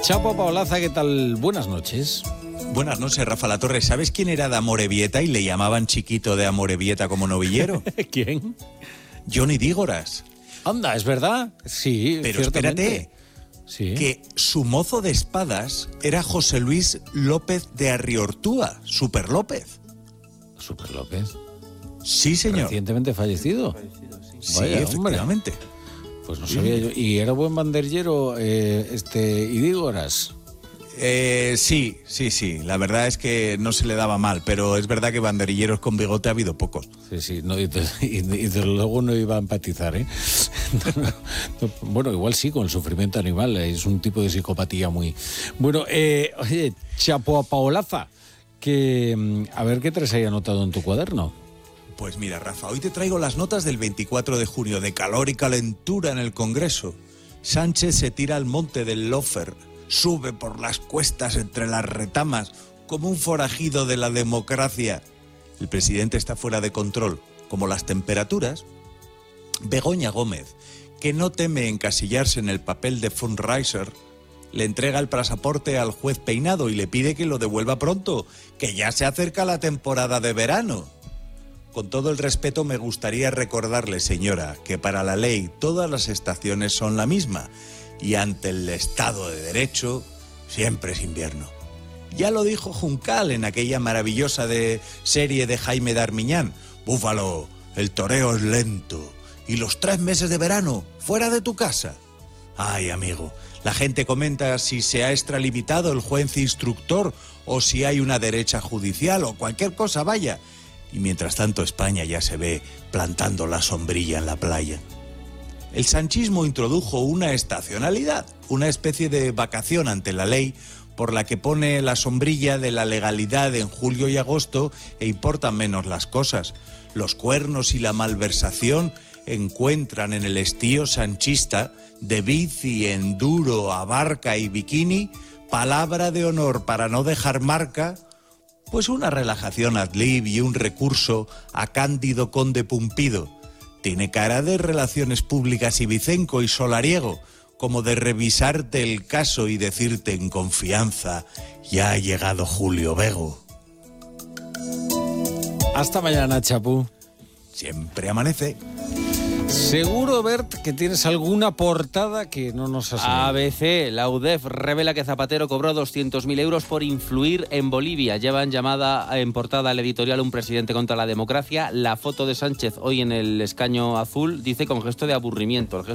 Chapo Paolaza, ¿qué tal? Buenas noches. Buenas noches, Rafa Latorre. ¿Sabes quién era de Amorebieta y le llamaban chiquito de Amorebieta como novillero? ¿Quién? Johnny Dígoras. Anda, ¿es verdad? Sí, pero ciertamente. Espérate, sí. Que su mozo de espadas era José Luis López de Arriortúa, Super López. Super López. Sí, señor. Recientemente fallecido. Sí, Vaya, efectivamente. Pues no sabía yo. ¿Y era buen banderillero Idígoras? Sí. La verdad es que no se le daba mal, pero es verdad que banderilleros con bigote ha habido pocos. Sí. No, y desde luego no iba a empatizar, ¿eh? Bueno, igual sí, con el sufrimiento animal. Es un tipo de psicopatía muy... Bueno, oye, Chapo Paolaza, que a ver qué traes ahí anotado en tu cuaderno. Pues mira, Rafa, hoy te traigo las notas del 24 de junio, de calor y calentura en el Congreso. Sánchez se tira al monte del Lofer, sube por las cuestas entre las retamas, como un forajido de la democracia. El presidente está fuera de control, como las temperaturas. Begoña Gómez, que no teme encasillarse en el papel de fundraiser, le entrega el pasaporte al juez Peinado y le pide que lo devuelva pronto, que ya se acerca la temporada de verano. Con todo el respeto, me gustaría recordarle, señora, que para la ley todas las estaciones son la misma y ante el Estado de Derecho siempre es invierno. Ya lo dijo Juncal en aquella maravillosa serie de Jaime Darmiñán. Búfalo, el toreo es lento y los 3 meses de verano fuera de tu casa. Ay, amigo, la gente comenta si se ha extralimitado el juez instructor o si hay una derecha judicial o cualquier cosa, vaya. Y mientras tanto España ya se ve plantando la sombrilla en la playa. El sanchismo introdujo una estacionalidad, una especie de vacación ante la ley por la que pone la sombrilla de la legalidad en julio y agosto e importan menos las cosas. Los cuernos y la malversación encuentran en el estío sanchista de bici, enduro, abarca y bikini, palabra de honor para no dejar marca, pues una relajación ad lib y un recurso a Cándido Conde Pumpido. Tiene cara de relaciones públicas Ibicenco y solariego, como de revisarte el caso y decirte en confianza, ya ha llegado Julio Vego. Hasta mañana, Chapu. Siempre amanece. Seguro, Bert, que tienes alguna portada que no nos has leído. ABC, la UDEF revela que Zapatero cobró 200.000 euros por influir en Bolivia. Llevan llamada en portada al editorial un presidente contra la democracia. La foto de Sánchez hoy en el escaño azul dice con gesto de aburrimiento.